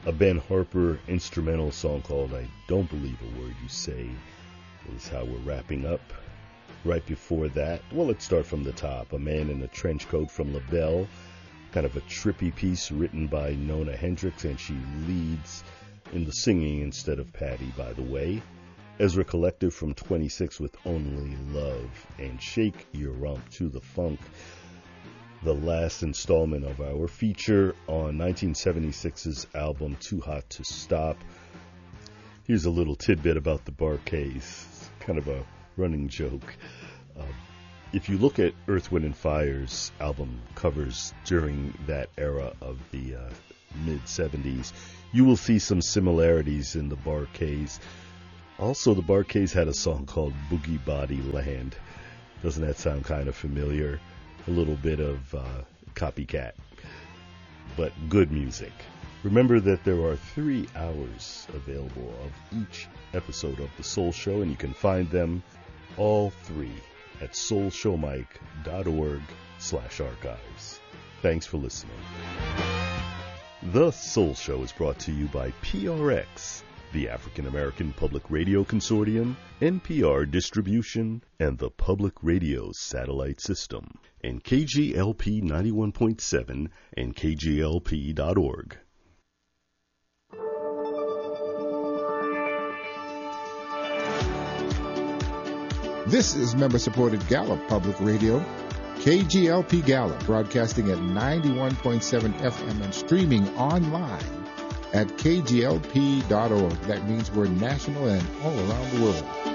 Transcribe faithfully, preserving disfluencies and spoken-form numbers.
A Ben Harper instrumental song called I Don't Believe a Word You Say is how we're wrapping up. Right before that, well, let's start from the top. A Man in a Trench Coat from LaBelle, kind of a trippy piece written by Nona Hendryx, and she leads in the singing instead of Patty, by the way. Ezra Collective from twenty-six with Only Love, and Shake Your Rump to the Funk, the last installment of our feature on nineteen seventy-six's album Too Hot to Stop. Here's a little tidbit about the Bar-Kays, kind of a running joke. Uh, if you look at Earth, Wind and Fire's album covers during that era of the uh, mid-seventies, you will see some similarities in the Bar-Kays. Also, the Bar-Kays had a song called Boogie Body Land. Doesn't that sound kind of familiar? A little bit of uh, copycat, but good music. Remember that there are three hours available of each episode of The Soul Show, and you can find them all three at soulshowmike.org slash archives. Thanks for listening. The Soul Show is brought to you by P R X, the African American Public Radio Consortium, N P R Distribution, and the Public Radio Satellite System, and K G L P ninety-one point seven and K G L P dot org. This is member-supported Gallup Public Radio, K G L P Gallup, broadcasting at ninety-one point seven F M and streaming online at K G L P dot org. That means we're national and all around the world.